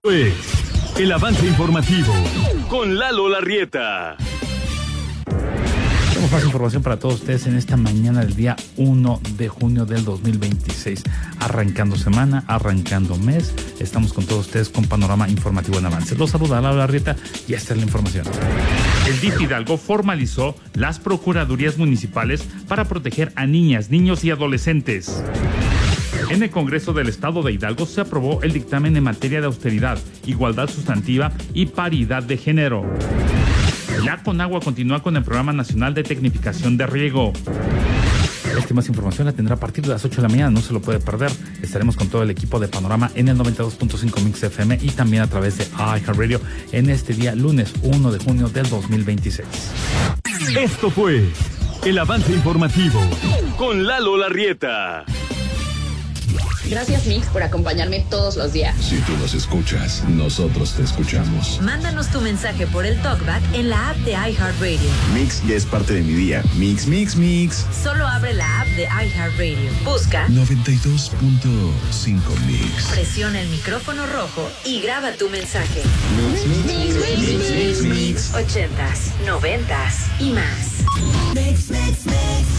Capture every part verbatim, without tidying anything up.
Pues, el avance informativo con Lalo Larrieta. Tenemos más información para todos ustedes en esta mañana del día uno de junio del dos mil veintiséis. Arrancando semana, arrancando mes. Estamos con todos ustedes con panorama informativo en avance. Los saluda Lalo Larrieta y esta es la información. El D I F Hidalgo formalizó las procuradurías municipales para proteger a niñas, niños y adolescentes. En el Congreso del Estado de Hidalgo se aprobó el dictamen en materia de austeridad, igualdad sustantiva y paridad de género. La Conagua continúa con el Programa Nacional de Tecnificación de Riego. Esta más información la tendrá a partir de las ocho de la mañana, no se lo puede perder. Estaremos con todo el equipo de Panorama en el noventa y dos punto cinco Mix F M y también a través de iHeartRadio en este día lunes uno de junio del dos mil veintiséis. Esto fue el avance informativo con Lalo Larrieta. Gracias, Mix, por acompañarme todos los días. Si tú nos escuchas, nosotros te escuchamos. Mándanos tu mensaje por el TalkBack en la app de iHeartRadio. Mix ya es parte de mi día. Mix, mix, mix. Solo abre la app de iHeartRadio. Busca noventa y dos punto cinco Mix. Presiona el micrófono rojo y graba tu mensaje. Mix, mix, mix, mix, mix, mix. Ochentas, noventas y más. Mix, mix, mix.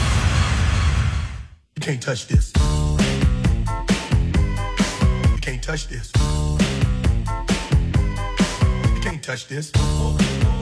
You can't touch this. You can't touch this. You can't touch this.